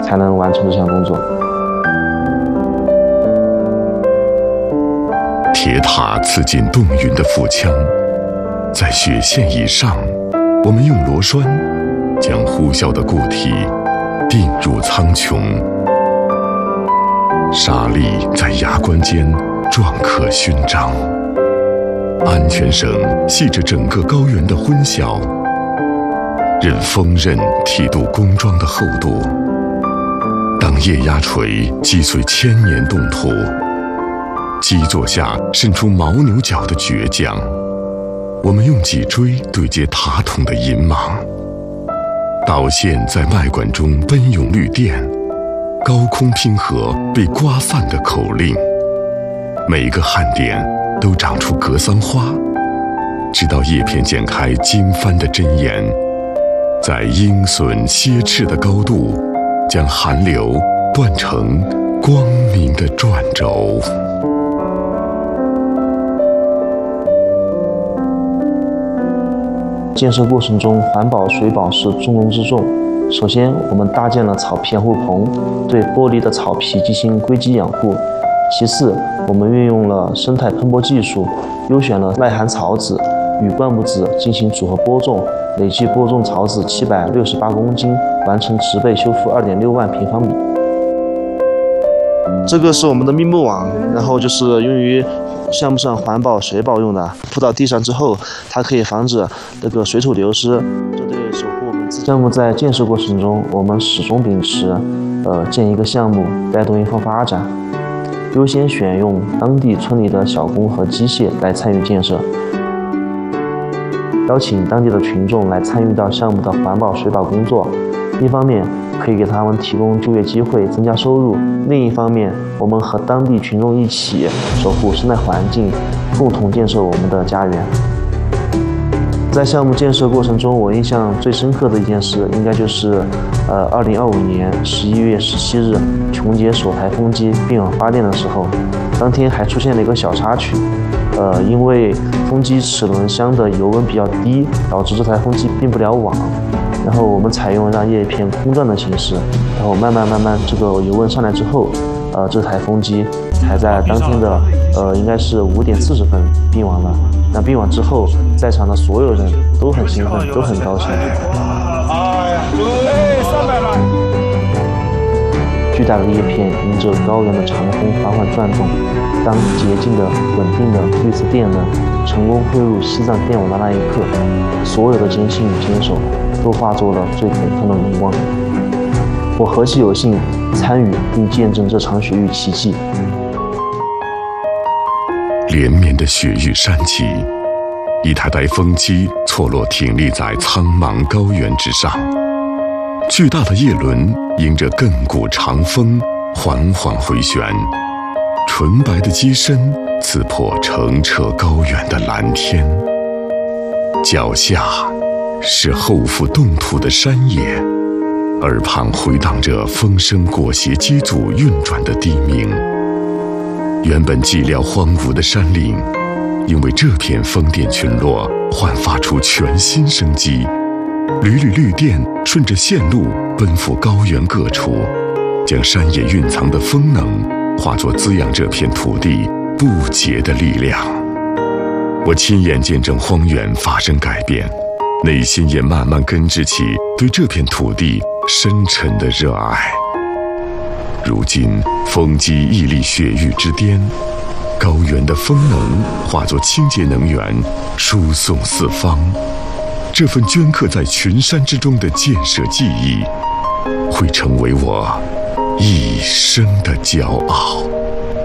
才能完成这项工作。 铁塔刺进冻云的腹腔，在雪线以上，我们用螺栓将呼啸的固体钉入苍穹。沙砾在牙关间篆刻勋章，安全绳系着整个高原的昏晓，任锋刃剃度工装的厚度。当液压锤击碎千年冻土，基座下渗出牦牛角的倔强，我们用脊椎对接塔筒的银芒。导线在脉管中奔涌绿电，高空拼合被刮散的口令，每个焊点都长出格桑花，直到叶片剪开经幡的针眼，在鹰隼蝎翅的高度，将寒流断成光明的转轴。 建设过程中，环保水保是重中之重。首先，我们搭建了草皮养护棚，对剥离的草皮进行硅基养护。其次，我们运用了生态喷播技术，优选了耐寒草籽与灌木籽进行组合播种，累计播种草籽768公斤，完成植被修复2.6万平方米。这个是我们的密木网，然后就是用于项目上环保水保用的。铺到地上之后，它可以防止那个水土流失，这对守护我们自己。项目在建设过程中，我们始终秉持建一个项目带动一方发展，优先选用当地村里的小工和机械来参与建设，邀请当地的群众来参与到项目的环保水保工作。一方面可以给他们提供就业机会，增加收入；另一方面，我们和当地群众一起守护生态环境，共同建设我们的家园。在项目建设过程中，我印象最深刻的一件事，应该就是2025年11月17日琼结首台风机并网发电的时候，当天还出现了一个小插曲。因为风机齿轮箱的油温比较低，导致这台风机并不了网。然后我们采用让叶片空转的形式，然后慢慢这个油温上来之后，这台风机才在当天的应该是5点40分并网了。那并网之后，在场的所有人都很兴奋，都很高兴。巨大的叶片迎着高原的长风缓缓转动，当洁净的、稳定的绿色电能成功汇入西藏电网的那一刻，所有的艰辛与坚守都化作了最腾腾的荣光。我何其有幸参与并见证这场雪域奇迹。 连绵的雪域山脊，一台台风机错落挺立在苍茫高原之上，巨大的叶轮迎着亘古长风缓缓回旋，纯白的机身刺破澄澈高原的蓝天。脚下是厚覆冻土的山野，耳旁回荡着风声裹挟机组运转的低鸣。原本寂寥荒芜的山岭，因为这片风电群落焕发出全新生机。缕缕绿电顺着线路奔赴高原各处，将山野蕴藏的风能化作滋养这片土地不竭的力量。我亲眼见证荒原发生改变，内心也慢慢根植起对这片土地深沉的热爱。如今风机屹立雪域之巅，高原的风能化作清洁能源，输送四方。这份镌刻在群山之中的建设记忆，会成为我一生的骄傲。